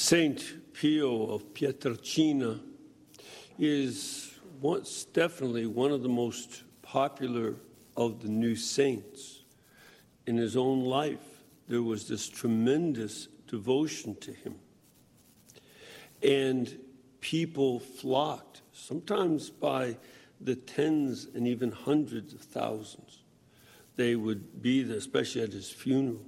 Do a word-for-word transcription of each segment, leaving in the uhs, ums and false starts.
Saint Pio of Pietrelcina is once definitely one of the most popular of the new saints. In his own life, there was this tremendous devotion to him. And people flocked, sometimes by the tens and even hundreds of thousands. They would be there, especially at his funeral.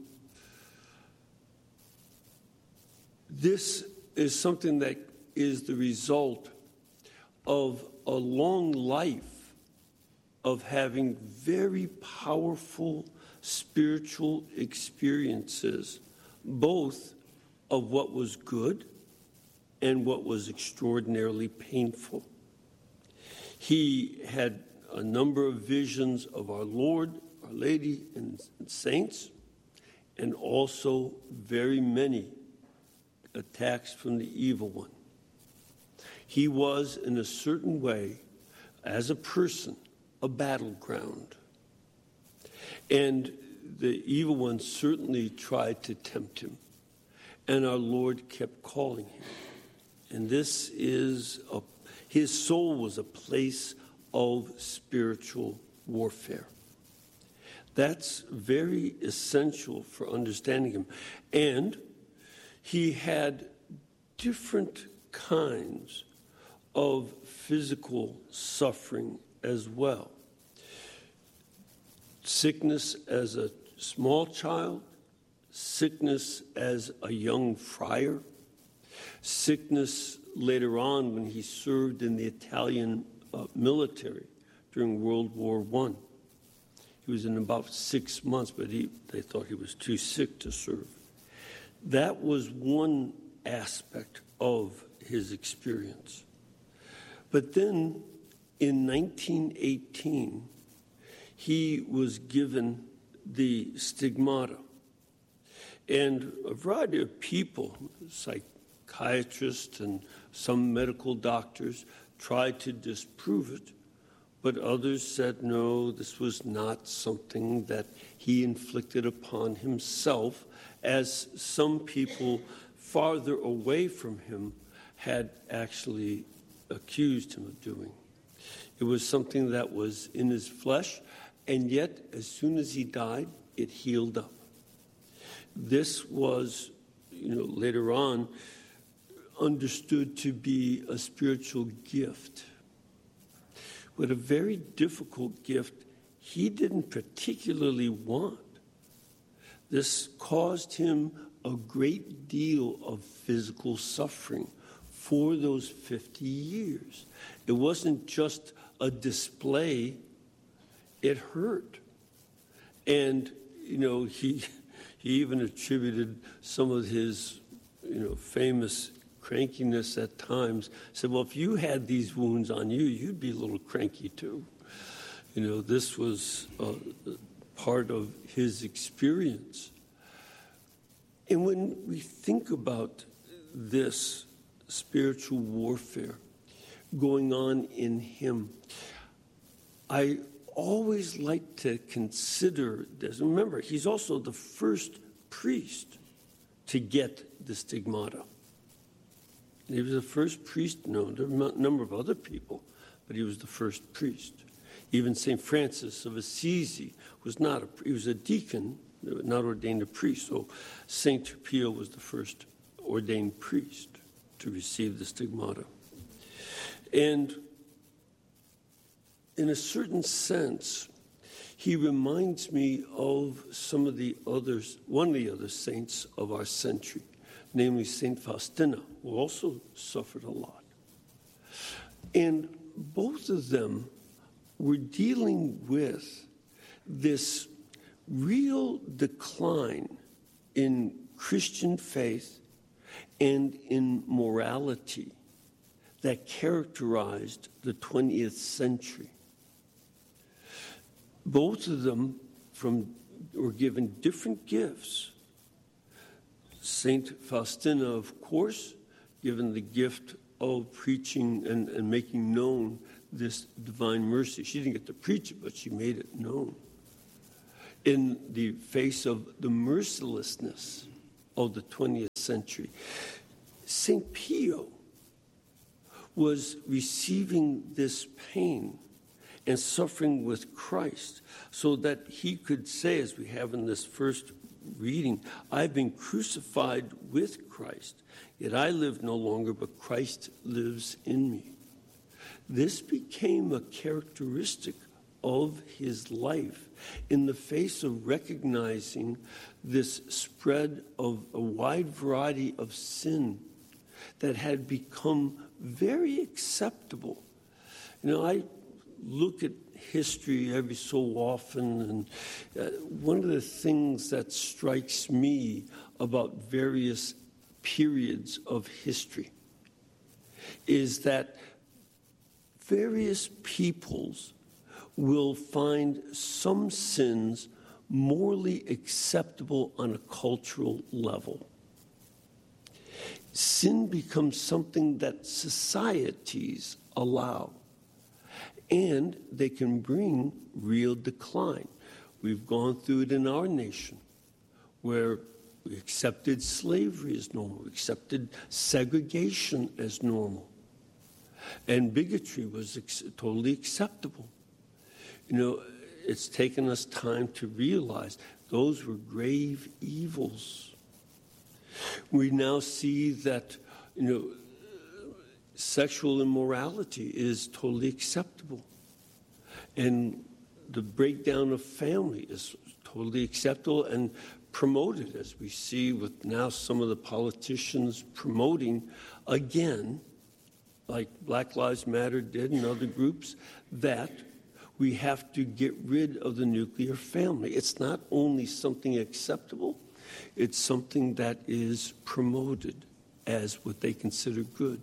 This is something that is the result of a long life of having very powerful spiritual experiences, both of what was good and what was extraordinarily painful. He had a number of visions of our Lord, Our Lady, and saints, and also very many attacks from the evil one. He was, in a certain way, as a person, a battleground. And the evil one certainly tried to tempt him. And our Lord kept calling him. And this is, a, his soul was a place of spiritual warfare. That's very essential for understanding him. And he had different kinds of physical suffering as well. Sickness as a small child, sickness as a young friar, sickness later on when he served in the Italian uh, military during World War One. He was in about six months, but he, they thought he was too sick to serve. That was one aspect of his experience. But then in nineteen eighteen, he was given the stigmata. And a variety of people, psychiatrists and some medical doctors, tried to disprove it, but others said, no, this was not something that he inflicted upon himself, as some people farther away from him had actually accused him of doing. It was something that was in his flesh, and yet, as soon as he died, it healed up. This was, you know, later on understood to be a spiritual gift, but a very difficult gift he didn't particularly want. This caused him a great deal of physical suffering for those fifty years. It wasn't just a display, it hurt. And, you know, he he even attributed some of his, you know, famous crankiness at times. Said, well, if you had these wounds on you, you'd be a little cranky too. You know, this was uh, part of his experience. And when we think about this spiritual warfare going on in him, I always like to consider this. Remember, he's also the first priest to get the stigmata. He was the first priest known. There were a number of other people, but he was the first priest. Even Saint Francis of Assisi was not a, he was a deacon, not ordained a priest. So Saint Pio was the first ordained priest to receive the stigmata. And in a certain sense, he reminds me of some of the others, one of the other saints of our century, namely Saint Faustina, who also suffered a lot. And both of them were dealing with this real decline in Christian faith and in morality that characterized the twentieth century. Both of them from, were given different gifts. Saint Faustina, of course, given the gift of preaching and, and making known this divine mercy. She didn't get to preach it, but she made it known. In the face of the mercilessness of the twentieth century. Saint Pio was receiving this pain and suffering with Christ so that he could say, as we have in this first reading, I've been crucified with Christ, yet I live no longer, but Christ lives in me. This became a characteristic of his life in the face of recognizing this spread of a wide variety of sin that had become very acceptable. You know, I look at history every so often, and uh, one of the things that strikes me about various periods of history is that various peoples will find some sins morally acceptable on a cultural level. Sin becomes something that societies allow, and they can bring real decline. We've gone through it in our nation, where we accepted slavery as normal, we accepted segregation as normal, and bigotry was ex- totally acceptable. You know, it's taken us time to realize those were grave evils. We now see that, you know, sexual immorality is totally acceptable. And the breakdown of family is totally acceptable and promoted, as we see with now some of the politicians promoting, again, like Black Lives Matter did and other groups, that we have to get rid of the nuclear family. It's not only something acceptable, it's something that is promoted as what they consider good.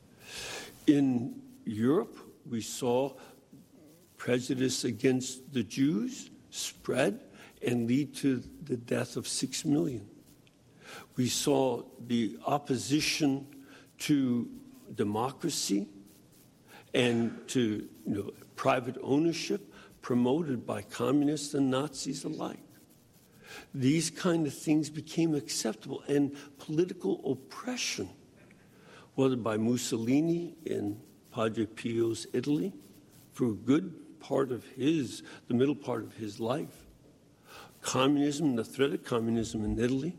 In Europe, we saw prejudice against the Jews spread and lead to the death of six million. We saw the opposition to democracy and to, you know, private ownership promoted by communists and Nazis alike. These kind of things became acceptable, and political oppression, whether by Mussolini in Padre Pio's Italy, for a good part of his, the middle part of his life, communism, the threat of communism in Italy,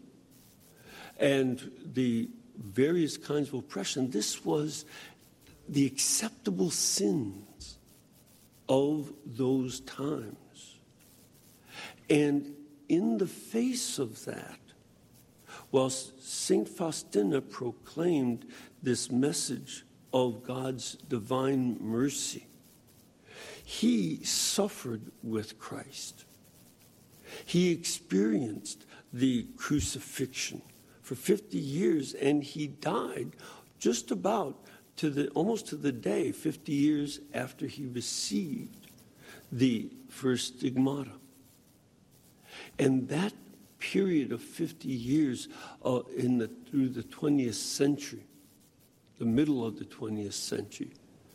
and the various kinds of oppression. This was the acceptable sins of those times. And in the face of that, while Saint Faustina proclaimed this message of God's divine mercy, he suffered with Christ. He experienced the crucifixion for fifty years, and he died just about to the almost to the day, fifty years after he received the first stigmata. And that period of fifty years uh, in the, through the twentieth century, the middle of the twentieth century,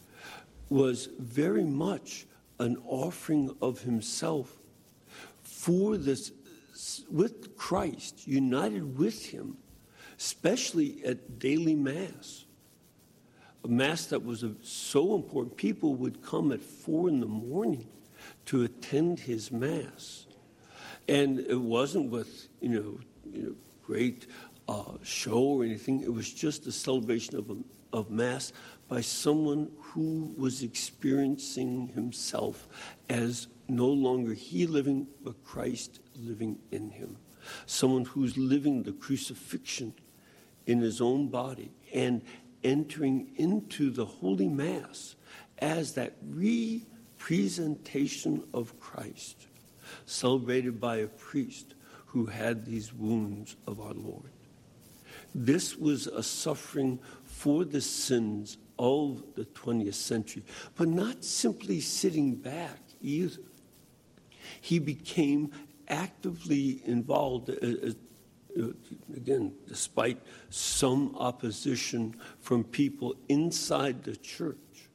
was very much an offering of himself for this, with Christ, united with him, especially at daily Mass. A Mass that was so important. People would come at four in the morning to attend his Mass. And it wasn't with, you know, you know great uh, show or anything. It was just a celebration of, a, of Mass by someone who was experiencing himself as no longer he living, but Christ living in him. Someone who's living the crucifixion in his own body and entering into the Holy Mass as that representation of Christ, celebrated by a priest who had these wounds of our Lord. This was a suffering for the sins of the twentieth century, but not simply sitting back either. He became actively involved, uh, uh, again, despite some opposition from people inside the church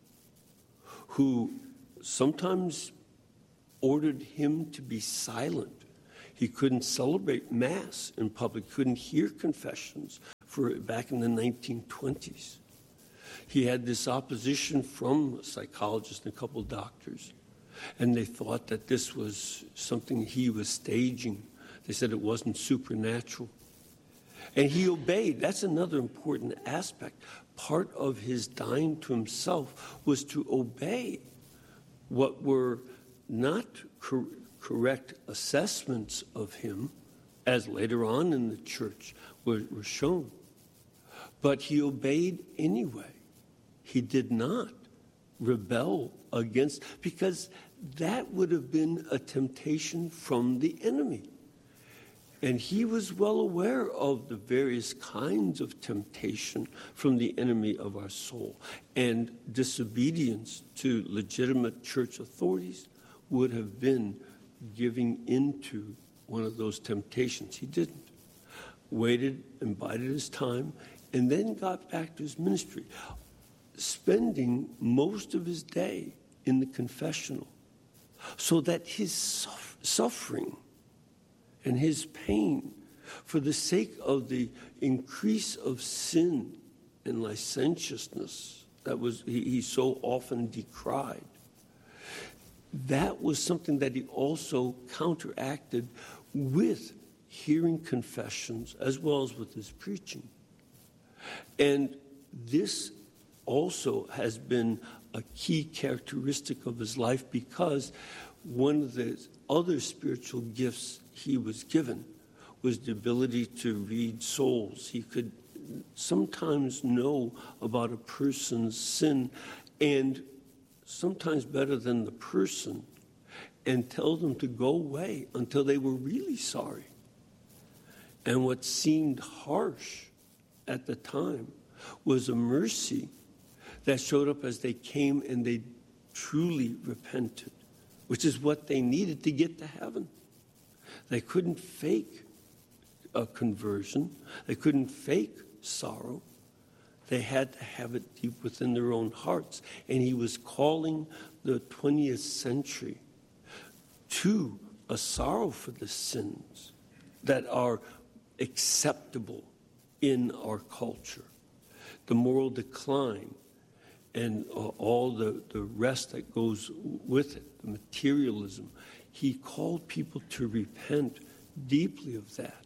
who sometimes ordered him to be silent. He couldn't celebrate Mass in public, couldn't hear confessions for back in the nineteen twenties. He had this opposition from a psychologist and a couple of doctors, and they thought that this was something he was staging. They said it wasn't supernatural. And he obeyed. That's another important aspect. Part of his dying to himself was to obey what were not cor- correct assessments of him, as later on in the church were, were shown. But he obeyed anyway. He did not rebel against, because that would have been a temptation from the enemy. And he was well aware of the various kinds of temptation from the enemy of our soul. And disobedience to legitimate church authorities would have been giving into one of those temptations. He didn't. Waited and bided his time, and then got back to his ministry, spending most of his day in the confessional, so that his suff- suffering and his pain for the sake of the increase of sin and licentiousness that was he, he so often decried, that was something that he also counteracted with hearing confessions as well as with his preaching. And this also has been a key characteristic of his life, because one of the other spiritual gifts he was given was the ability to read souls. He could sometimes know about a person's sin, and sometimes better than the person, and tell them to go away until they were really sorry. And what seemed harsh at the time was a mercy that showed up as they came and they truly repented, which is what they needed to get to heaven. They couldn't fake a conversion. They couldn't fake sorrow. They had to have it deep within their own hearts. And he was calling the twentieth century to a sorrow for the sins that are acceptable in our culture. The moral decline and uh, all the, the rest that goes with it, the materialism. He called people to repent deeply of that.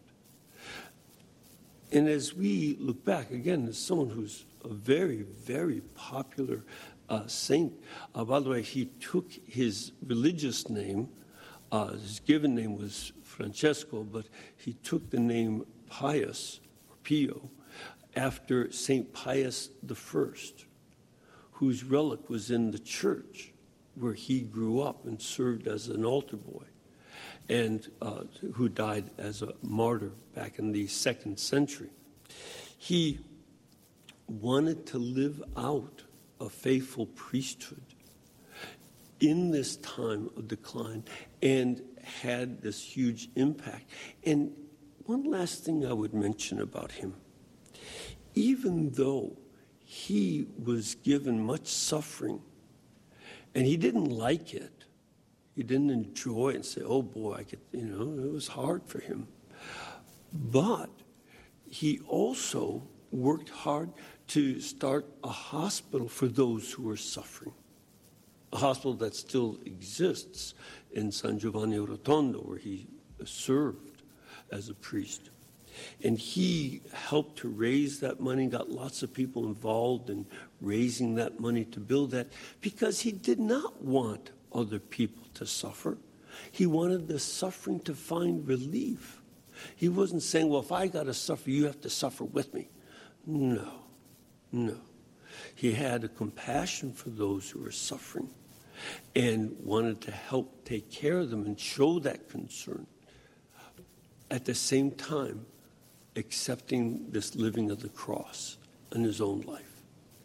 And as we look back, again, as someone who's a very, very popular uh, saint, uh, by the way, he took his religious name, uh, his given name was Francesco, but he took the name Pius, or Pio, after Saint Pius the First, whose relic was in the church where he grew up and served as an altar boy, and uh, who died as a martyr back in the second century. He wanted to live out a faithful priesthood in this time of decline, and had this huge impact. And one last thing I would mention about him, even though he was given much suffering, and he didn't like it, he didn't enjoy it and say, oh boy, I could, you know, it was hard for him. But he also worked hard to start a hospital for those who were suffering, a hospital that still exists in San Giovanni Rotondo, where he served as a priest. And he helped to raise that money, got lots of people involved in raising that money to build that, because he did not want other people to suffer. He wanted the suffering to find relief. He wasn't saying, well, if I got to suffer, you have to suffer with me. No, no. He had a compassion for those who were suffering and wanted to help take care of them and show that concern. At the same time, accepting this living of the cross in his own life.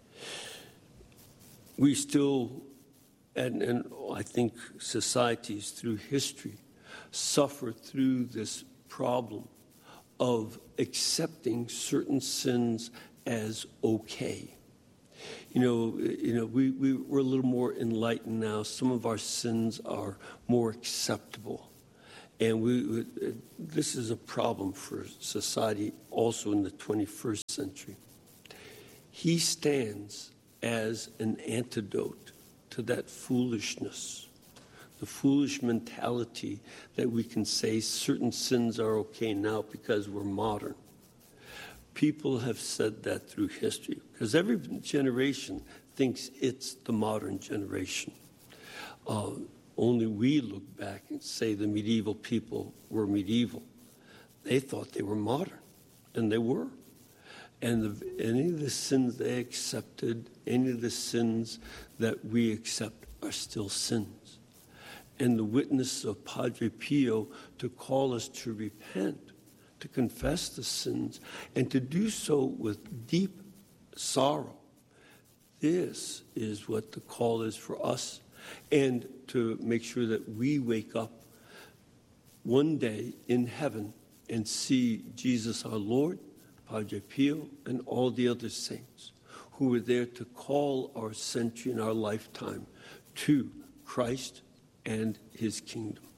We still, and, and I think societies through history, suffer through this problem of accepting certain sins as okay. You know, you know, we, we, we're a little more enlightened now. Some of our sins are more acceptable. And we, this is a problem for society also in the twenty-first century. He stands as an antidote to that foolishness, the foolish mentality that we can say certain sins are okay now because we're modern. People have said that through history, because every generation thinks it's the modern generation. Uh, only we look back and say the medieval people were medieval. They thought they were modern, and they were. And the, any of the sins they accepted, any of the sins that we accept are still sins. And the witness of Padre Pio to call us to repent, to confess the sins, and to do so with deep sorrow. This is what the call is for us, and to make sure that we wake up one day in heaven and see Jesus our Lord, Padre Pio, and all the other saints who were there to call our century and our lifetime to Christ and his kingdom.